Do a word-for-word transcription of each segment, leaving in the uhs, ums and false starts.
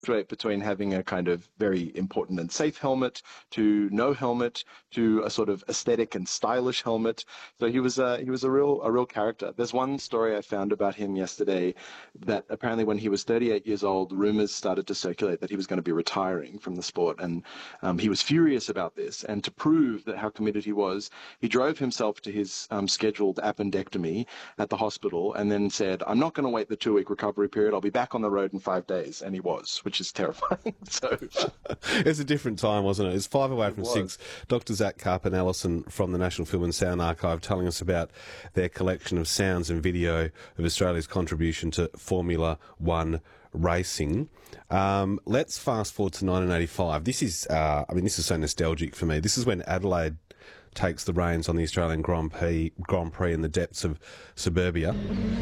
fluctuate between having a kind of very important and safe helmet to no helmet to a sort of aesthetic and stylish helmet. So he was a, he was a real a real character. There's one story I found about him yesterday that apparently when he was thirty-eight years old, rumors started to circulate that he was going to be retiring from the sport, and um, he was furious about this. And to prove that how committed he was, he drove himself to his um, scheduled appendectomy at the hospital and then said, "I'm not going to wait the two-week recovery period. I'll be back on the road in five days." And he was, which is terrifying. So it's a different time, wasn't it? It's five away from six. Doctor Zach Karpen-Ellison from the National Film and Sound Archive telling us about their collection of sounds and video of Australia's contribution to Formula One racing. Um, let's fast forward to nineteen eighty-five. This is, uh, I mean, this is so nostalgic for me. This is when Adelaide takes the reins on the Australian Grand Prix, Grand Prix in the depths of suburbia.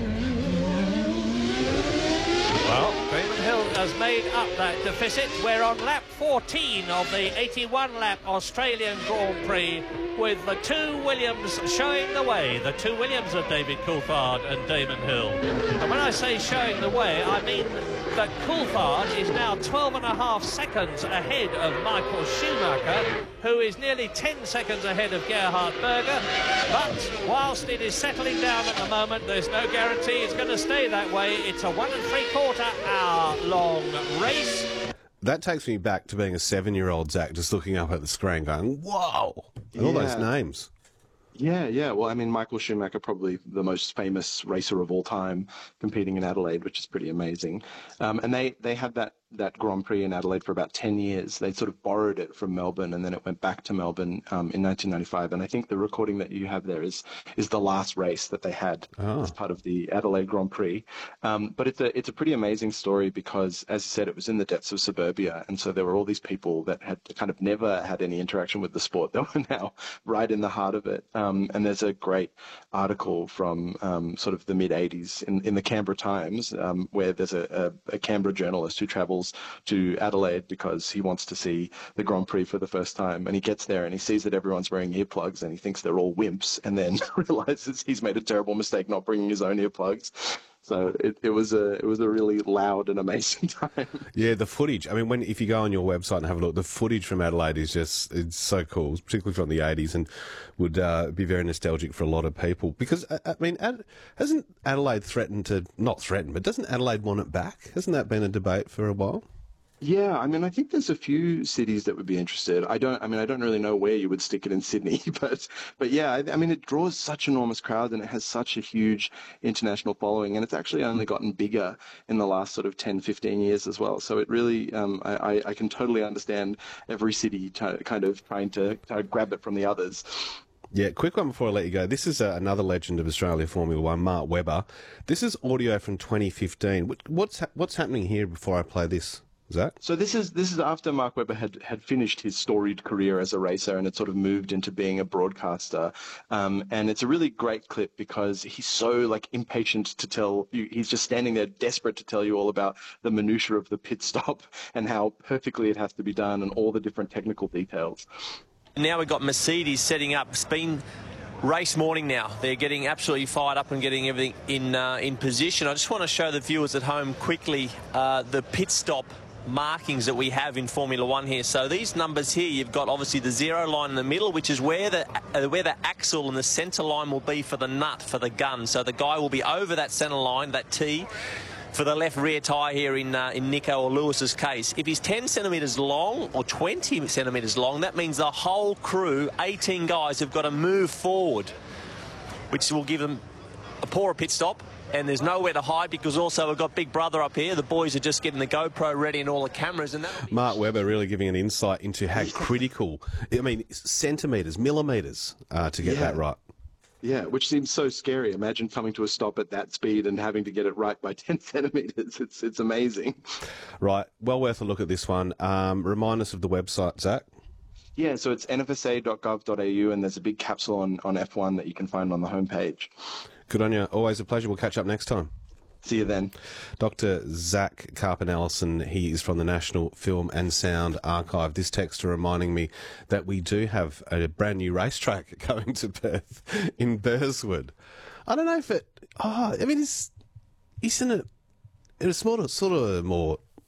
Well, Damon Hill has made up that deficit. We're on lap fourteen of the eighty-one lap Australian Grand Prix with the two Williams showing the way. The two Williams of David Coulthard and Damon Hill. And when I say showing the way, I mean that Coulthard is now twelve and a half seconds ahead of Michael Schumacher, who is nearly ten seconds ahead of Gerhard Berger. But whilst it is settling down at the moment, there's no guarantee it's going to stay that way. It's a one and three quarter hour long race. That takes me back to being a seven-year-old, Zach, just looking up at the screen going, whoa, and all Yeah. those names. Yeah, yeah. Well, I mean, Michael Schumacher, probably the most famous racer of all time, competing in Adelaide, which is pretty amazing. Um, and they, they had that, that Grand Prix in Adelaide for about ten years. They sort of borrowed it from Melbourne, and then it went back to Melbourne um, in nineteen ninety-five. And I think the recording that you have there is is the last race that they had Oh. as part of the Adelaide Grand Prix. Um, but it's a it's a pretty amazing story because, as you said, it was in the depths of suburbia, and so there were all these people that had kind of never had any interaction with the sport. They were now right in the heart of it. Um, and there's a great article from um, sort of the mid eighties in, in the Canberra Times, um, where there's a, a, a Canberra journalist who travels to Adelaide because he wants to see the Grand Prix for the first time, and he gets there and he sees that everyone's wearing earplugs and he thinks they're all wimps, and then realizes he's made a terrible mistake not bringing his own earplugs. So it, it was a it was a really loud and amazing time. Yeah, the footage. I mean, when if you go on your website and have a look, the footage from Adelaide is just, it's so cool, particularly from the eighties, and would uh, be very nostalgic for a lot of people. Because, I, I mean, Ad, hasn't Adelaide threatened to, not threatened, but doesn't Adelaide want it back? Hasn't that been a debate for a while? Yeah, I mean, I think there's a few cities that would be interested. I don't, I mean, I don't really know where you would stick it in Sydney, but, but yeah, I, I mean, it draws such enormous crowds and it has such a huge international following, and it's actually only gotten bigger in the last sort of ten, fifteen years as well. So it really, um, I, I, I can totally understand every city t- kind of trying to, to grab it from the others. Yeah, quick one before I let you go. This is uh, another legend of Australia Formula One, Mark Webber. This is audio from twenty fifteen. What, what's ha- what's happening here before I play this? Zach? So this is this is after Mark Webber had, had finished his storied career as a racer and had sort of moved into being a broadcaster. Um, and it's a really great clip because he's so like impatient to tell you. He's just standing there desperate to tell you all about the minutiae of the pit stop and how perfectly it has to be done and all the different technical details. Now we've got Mercedes setting up. It's been race morning now. They're getting absolutely fired up and getting everything in uh, in position. I just want to show the viewers at home quickly uh, the pit stop markings that we have in Formula One here. So these numbers here, you've got obviously the zero line in the middle, which is where the uh, where the axle and the centre line will be for the nut for the gun. So the guy will be over that centre line, that T, for the left rear tyre here in uh, in Nico or Lewis's case. If he's ten centimetres long or twenty centimetres long, that means the whole crew, eighteen guys, have got to move forward, which will give them a poorer pit stop. And there's nowhere to hide because also we've got Big Brother up here. The boys are just getting the GoPro ready and all the cameras. And that. Mark Webber really giving an insight into how critical, I mean, centimetres, millimetres uh, to get Yeah. that right. Yeah, which seems so scary. Imagine coming to a stop at that speed and having to get it right by ten centimetres. It's it's amazing. Right, well worth a look at this one. Um, remind us of the website, Zach. Yeah, so it's n f s a dot gov dot a u, and there's a big capsule on, on F one that you can find on the homepage. Good on you. Always a pleasure. We'll catch up next time. See you then. Doctor Zach Karpen-Ellison, he is from the National Film and Sound Archive. This texter reminding me that we do have a brand new racetrack going to Perth in Burswood. I don't know if it... Oh, I mean, it's, isn't it... It's sort of, sort of more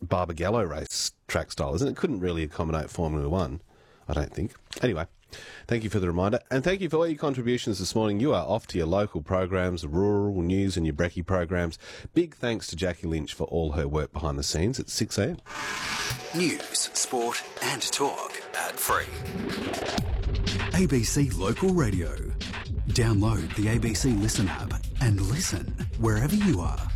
Barbagallo race track style, isn't it? It couldn't really accommodate Formula One, I don't think. Anyway, thank you for the reminder, and thank you for all your contributions this morning. You are off to your local programs, the rural news and your brekkie programs. Big thanks to Jackie Lynch for all her work behind the scenes at six a m. News, sport and talk ad-free. A B C Local Radio. Download the A B C Listen app and listen wherever you are.